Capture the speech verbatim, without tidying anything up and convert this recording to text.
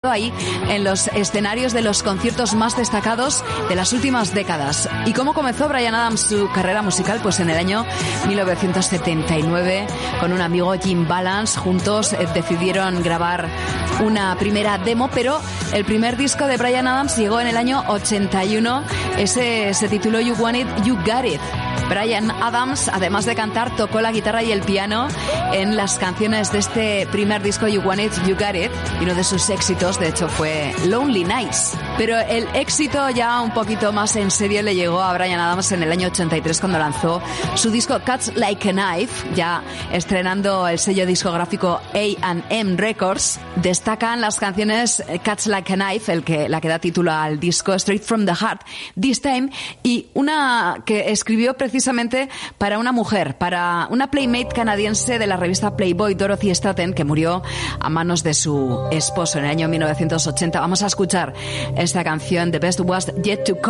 ahí en los escenarios de los conciertos más destacados de las últimas décadas. ¿Y cómo comenzó Bryan Adams su carrera musical? Pues en el año mil novecientos setenta y nueve, con un amigo, Jim Balance. Juntos eh, decidieron grabar una primera demo, pero el primer disco de Bryan Adams llegó en el año ochenta y uno. Ese se tituló You Want It, You Got It. Bryan Adams, además de cantar, tocó la guitarra y el piano en las canciones de este primer disco, You Want It, You Got It, y uno de sus éxitos, de hecho, fue Lonely Nights. Pero el éxito ya un poquito más en serio le llegó a Bryan Adams en el año ochenta y tres, cuando lanzó su disco Cuts Like a Knife, ya estrenando el sello discográfico A and M Records. Destacan las canciones Cuts Like a Knife, el que, la que da título al disco, Straight from the Heart, This Time, y una que escribió precisamente para una mujer, para una playmate canadiense de la revista Playboy, Dorothy Staten, que murió a manos de su esposo en el año mil novecientos ochenta. Vamos a escuchar esta canción, The Best Was Yet to Come.